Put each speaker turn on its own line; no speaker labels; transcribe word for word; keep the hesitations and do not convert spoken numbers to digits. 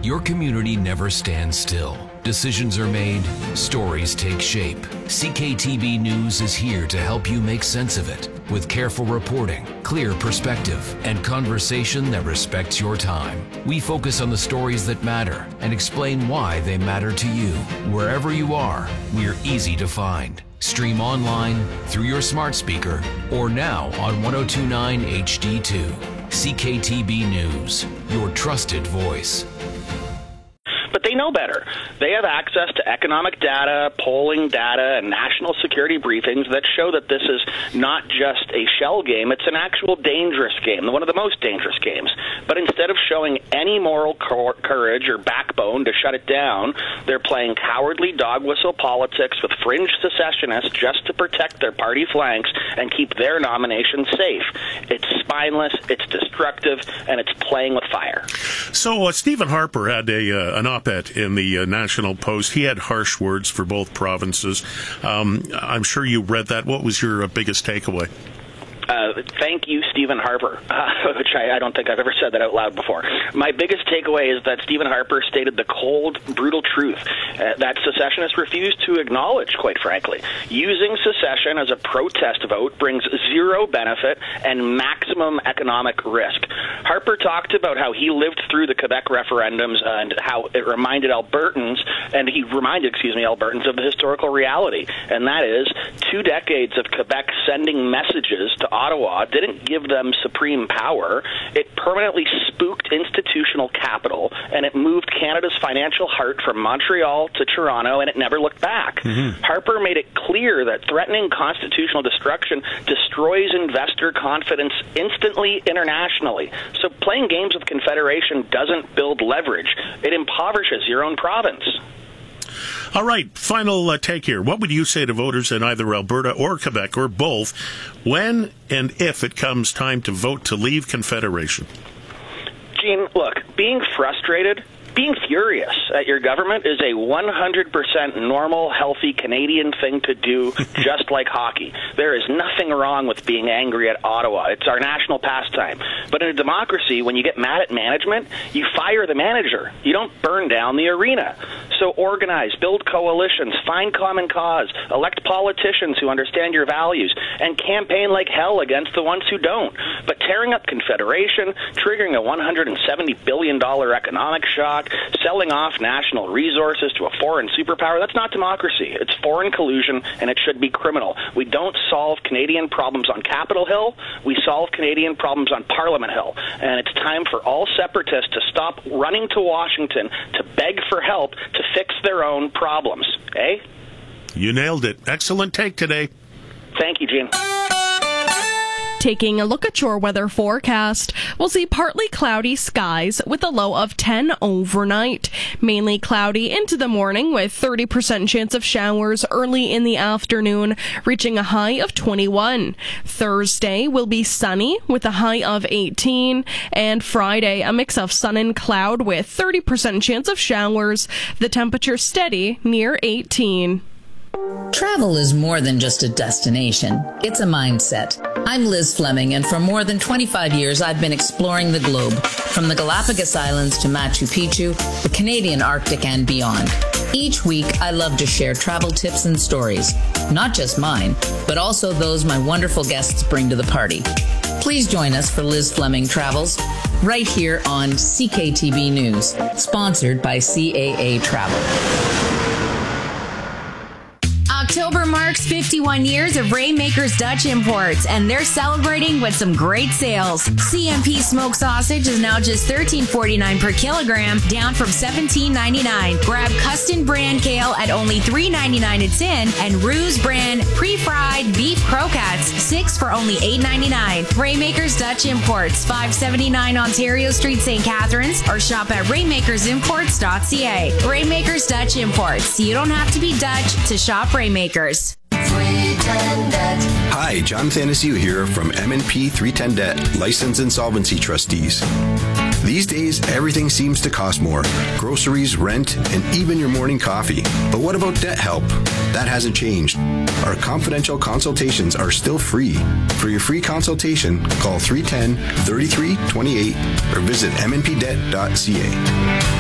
Your community never stands still. Decisions are made, stories take shape. C K T B News is here to help you make sense of it with careful reporting, clear perspective, and conversation that respects your time. We focus on the stories that matter and explain why they matter to you. Wherever you are, we're easy to find. Stream online, through your smart speaker, or now on one oh two point nine H D two. C K T B News, your trusted voice.
But they know better. They have access to economic data, polling data, and national security briefings that show that this is not just a shell game, it's an actual dangerous game, one of the most dangerous games. But instead of showing any moral cor- courage or backbone to shut it down, they're playing cowardly dog whistle politics with fringe secessionists just to protect their party flanks and keep their nomination safe. It's spineless, it's destructive, and it's playing with fire.
So uh, Stephen Harper had a uh, an op-ed in the uh, National Post. He had harsh words for both provinces. Um, I'm sure you read that. What was your uh, biggest takeaway?
Uh, thank you, Stephen Harper, uh, which I, I don't think I've ever said that out loud before. My biggest takeaway is that Stephen Harper stated the cold, brutal truth uh, that secessionists refuse to acknowledge, quite frankly. Using secession as a protest vote brings zero benefit and maximum economic risk. Harper talked about how he lived through the Quebec referendums and how it reminded Albertans, and he reminded, excuse me, Albertans of the historical reality, and that is two decades of Quebec sending messages to Ottawa didn't give them supreme power. It permanently spooked institutional capital, and it moved Canada's financial heart from Montreal to Toronto, and it never looked back. Mm-hmm. Harper made it clear that threatening constitutional destruction destroys investor confidence instantly internationally. So playing games with Confederation doesn't build leverage. It impoverishes your own province.
All right, final uh, take here. What would you say to voters in either Alberta or Quebec or both when and if it comes time to vote to leave Confederation?
Gene, look, being frustrated, being furious at your government is a one hundred percent normal, healthy Canadian thing to do, just like hockey. There is nothing wrong with being angry at Ottawa. It's our national pastime. But in a democracy, when you get mad at management, you fire the manager. You don't burn down the arena. So organize, build coalitions, find common cause, elect politicians who understand your values, and campaign like hell against the ones who don't. But tearing up Confederation, triggering a one hundred seventy billion dollars economic shock, selling off national resources to a foreign superpower, that's not democracy. It's foreign collusion, and it should be criminal. We don't solve Canadian problems on Capitol Hill. We solve Canadian problems on Parliament Hill. And it's time for all separatists to stop running to Washington to beg for help to fix their own problems. Eh?
You nailed it. Excellent take today.
Thank you, Gene.
Taking a look at your weather forecast, we'll see partly cloudy skies with a low of ten overnight. Mainly cloudy into the morning with thirty percent chance of showers early in the afternoon, reaching a high of twenty-one. Thursday will be sunny with a high of eighteen. And Friday, a mix of sun and cloud with thirty percent chance of showers. The temperature steady near eighteen.
Travel is more than just a destination. It's a mindset. I'm Liz Fleming, and for more than twenty-five years, I've been exploring the globe, from the Galapagos Islands to Machu Picchu, the Canadian Arctic, and beyond. Each week, I love to share travel tips and stories, not just mine, but also those my wonderful guests bring to the party. Please join us for Liz Fleming Travels, right here on C K T B News, sponsored by C A A Travel.
October marks fifty-one years of Rainmakers Dutch Imports, and they're celebrating with some great sales. C M P smoked sausage is now just thirteen forty-nine per kilogram, down from seventeen ninety-nine. Grab Custom brand kale at only three ninety-nine a tin, and Ruse brand pre-fried beef croquettes, six for only eight ninety-nine. Rainmakers Dutch Imports, five seventy-nine Ontario Street, Saint Catharines, or shop at rainmakers imports dot c a. Rainmakers Dutch Imports. You don't have to be Dutch to shop Rainmakers.
Hi, John Thanasiu here from M and P three ten Debt, Licensed Insolvency Trustees. These days, everything seems to cost more. Groceries, rent, and even your morning coffee. But what about debt help? That hasn't changed. Our confidential consultations are still free. For your free consultation, call three one zero, three three two eight or visit m n p debt dot c a.